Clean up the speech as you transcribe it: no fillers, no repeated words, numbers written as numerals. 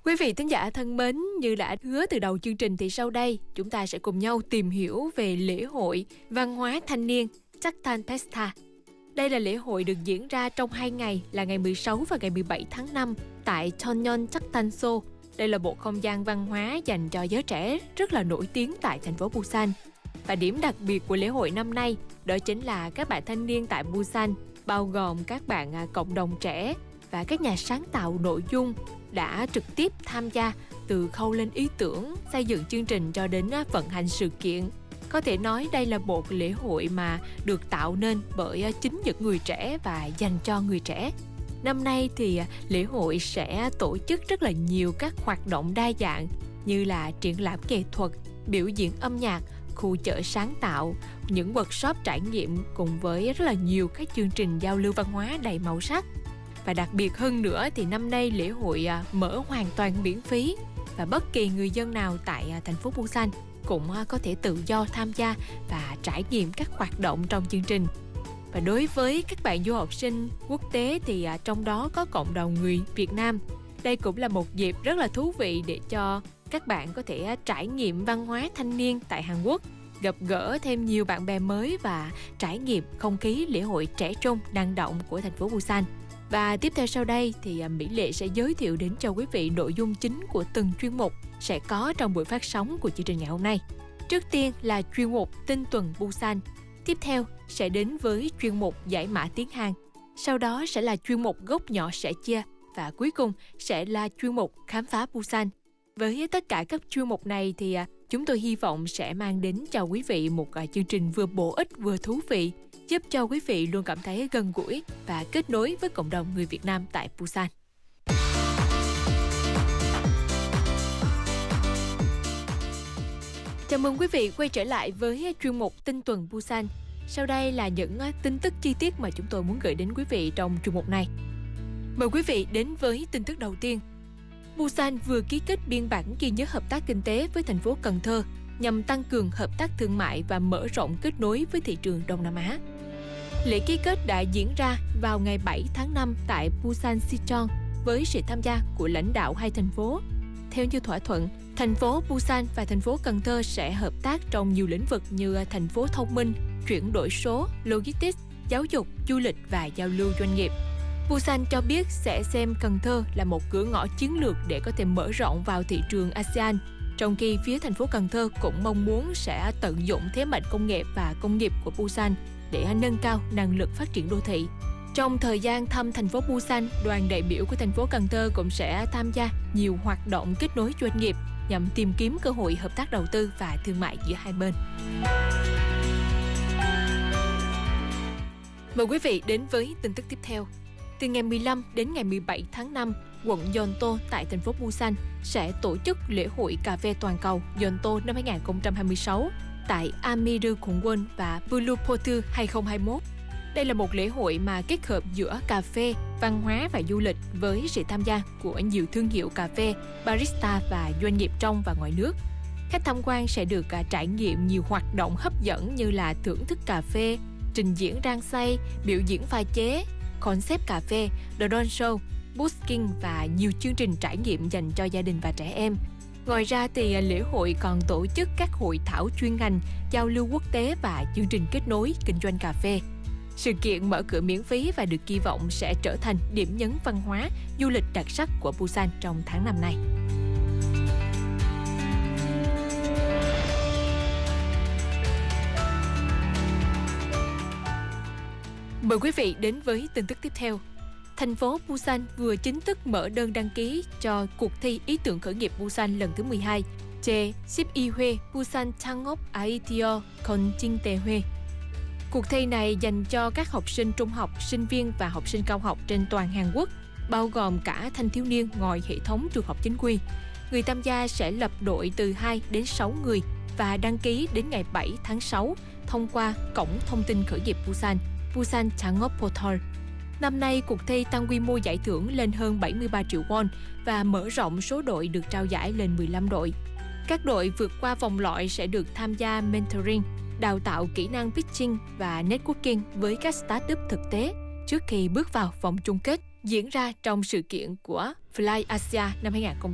Quý vị thính giả thân mến, như đã hứa từ đầu chương trình thì sau đây chúng ta sẽ cùng nhau tìm hiểu về lễ hội văn hóa thanh niên Chaktan Festa. Đây là lễ hội được diễn ra trong 2 ngày là ngày 16 và ngày 17 tháng 5 tại Chonyeon Chaktanso. Đây là một không gian văn hóa dành cho giới trẻ rất là nổi tiếng tại thành phố Busan. Và điểm đặc biệt của lễ hội năm nay đó chính là các bạn thanh niên tại Busan, bao gồm các bạn cộng đồng trẻ và các nhà sáng tạo nội dung đã trực tiếp tham gia từ khâu lên ý tưởng, xây dựng chương trình cho đến vận hành sự kiện. Có thể nói đây là một lễ hội mà được tạo nên bởi chính những người trẻ và dành cho người trẻ. Năm nay thì lễ hội sẽ tổ chức rất là nhiều các hoạt động đa dạng như là triển lãm nghệ thuật, biểu diễn âm nhạc, khu chợ sáng tạo, những workshop trải nghiệm cùng với rất là nhiều các chương trình giao lưu văn hóa đầy màu sắc. Và đặc biệt hơn nữa thì năm nay lễ hội mở hoàn toàn miễn phí và bất kỳ người dân nào tại thành phố Busan cũng có thể tự do tham gia và trải nghiệm các hoạt động trong chương trình. Và đối với các bạn du học sinh quốc tế thì trong đó có cộng đồng người Việt Nam. Đây cũng là một dịp rất là thú vị để cho các bạn có thể trải nghiệm văn hóa thanh niên tại Hàn Quốc, gặp gỡ thêm nhiều bạn bè mới và trải nghiệm không khí lễ hội trẻ trung năng động của thành phố Busan. Và tiếp theo sau đây thì Mỹ Lệ sẽ giới thiệu đến cho quý vị nội dung chính của từng chuyên mục sẽ có trong buổi phát sóng của chương trình ngày hôm nay. Trước tiên là chuyên mục Tin tuần Busan. Tiếp theo sẽ đến với chuyên mục Giải mã tiếng Hàn. Sau đó sẽ là chuyên mục Góc nhỏ sẻ chia. Và cuối cùng sẽ là chuyên mục Khám phá Busan. Với tất cả các chuyên mục này thì chúng tôi hy vọng sẽ mang đến cho quý vị một chương trình vừa bổ ích vừa thú vị, giúp cho quý vị luôn cảm thấy gần gũi và kết nối với cộng đồng người Việt Nam tại Busan. Chào mừng quý vị quay trở lại với chuyên mục Tin tuần Busan. Sau đây là những tin tức chi tiết mà chúng tôi muốn gửi đến quý vị trong chuyên mục này. Mời quý vị đến với tin tức đầu tiên. Busan vừa ký kết biên bản ghi nhớ hợp tác kinh tế với thành phố Cần Thơ nhằm tăng cường hợp tác thương mại và mở rộng kết nối với thị trường Đông Nam Á. Lễ ký kết đã diễn ra vào ngày 7 tháng 5 tại Busan Sicheon với sự tham gia của lãnh đạo hai thành phố. Theo như thỏa thuận, thành phố Busan và thành phố Cần Thơ sẽ hợp tác trong nhiều lĩnh vực như thành phố thông minh, chuyển đổi số, logistics, giáo dục, du lịch và giao lưu doanh nghiệp. Busan cho biết sẽ xem Cần Thơ là một cửa ngõ chiến lược để có thể mở rộng vào thị trường ASEAN, trong khi phía thành phố Cần Thơ cũng mong muốn sẽ tận dụng thế mạnh công nghệ và công nghiệp của Busan để nâng cao năng lực phát triển đô thị. Trong thời gian thăm thành phố Busan, đoàn đại biểu của thành phố Cần Thơ cũng sẽ tham gia nhiều hoạt động kết nối doanh nghiệp nhằm tìm kiếm cơ hội hợp tác đầu tư và thương mại giữa hai bên. Mời quý vị đến với tin tức tiếp theo. Từ ngày 15 đến ngày 17 tháng 5, quận Yeonto tại thành phố Busan sẽ tổ chức lễ hội cà phê toàn cầu Yeonto năm 2026 tại Amirgungwon và Bulupotu 2021. Đây là một lễ hội mà kết hợp giữa cà phê, văn hóa và du lịch với sự tham gia của nhiều thương hiệu cà phê, barista và doanh nghiệp trong và ngoài nước. Khách tham quan sẽ được trải nghiệm nhiều hoạt động hấp dẫn như là thưởng thức cà phê, trình diễn rang xay, biểu diễn pha chế, concept cà phê, The Don Show, busking và nhiều chương trình trải nghiệm dành cho gia đình và trẻ em. Ngoài ra thì lễ hội còn tổ chức các hội thảo chuyên ngành, giao lưu quốc tế và chương trình kết nối kinh doanh cà phê. Sự kiện mở cửa miễn phí và được kỳ vọng sẽ trở thành điểm nhấn văn hóa, du lịch đặc sắc của Busan trong tháng năm này. Mời quý vị đến với tin tức tiếp theo. Thành phố Busan vừa chính thức mở đơn đăng ký cho cuộc thi ý tưởng khởi nghiệp Busan lần thứ 12 제12회 Busan 창업 아이디어 건진대회. Cuộc thi này dành cho các học sinh trung học, sinh viên và học sinh cao học trên toàn Hàn Quốc, bao gồm cả thanh thiếu niên ngoài hệ thống trường học chính quy. Người tham gia sẽ lập đội từ 2 đến 6 người và đăng ký đến ngày 7 tháng 6 thông qua cổng thông tin khởi nghiệp Busan, Busan 창업 Portal. Năm nay, cuộc thi tăng quy mô giải thưởng lên hơn 73 triệu won và mở rộng số đội được trao giải lên 15 đội. Các đội vượt qua vòng loại sẽ được tham gia mentoring, đào tạo kỹ năng pitching và networking với các startup thực tế trước khi bước vào vòng chung kết diễn ra trong sự kiện của Fly Asia năm 2023.